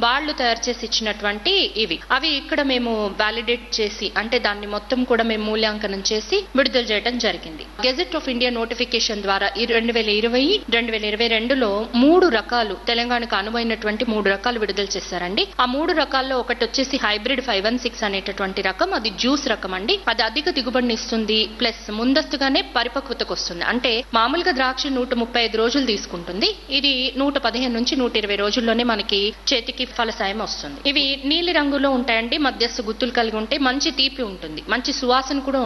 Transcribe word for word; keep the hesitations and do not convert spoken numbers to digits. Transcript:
వాళ్ళు తయారు చేసి ఇచ్చినటువంటి ఇవి అవి ఇక్కడ మేము వాలిడేట్ చేసి అంటే దాన్ని మొత్తం కూడా మేము మూల్యాంకనం చేసి విడుదల చేయడం జరిగింది. గెజెట్ ఆఫ్ ఇండియా నోటిఫికేషన్ ద్వారా రెండు వేల ఇరవై రెండు వేల ఇరవై రెండులో మూడు రకాలు తెలంగాణకు అనువైనటువంటి మూడు రకాలు విడుదల చేశారండి. ఆ మూడు రకాల్లో ఒకటి వచ్చేసి హైబ్రిడ్ ఫైవ్ వన్ సిక్స్ అనేటటువంటి రకం, అది జ్యూస్ రకం అండి. అది అధిక దిగుబడిని ఇస్తుంది, ప్లస్ ముందస్తుగానే పరిపక్వతకు వస్తుంది. అంటే మామూలుగా ద్రాక్ష నూట ముప్పై ఐదు రోజులు తీసుకుంటుంది, ఇది నూట పదిహేను నుంచి నూట ఇరవై రోజుల్లోనే మనకి చేతికి ఫలసాయం వస్తుంది. ఇవి నీలి రంగులో ఉంటాయండి, మధ్యస్థ గుత్తులు కలిగి ఉంటే మంచి తీపి ఉంటుంది, మంచి సువాసన కూడా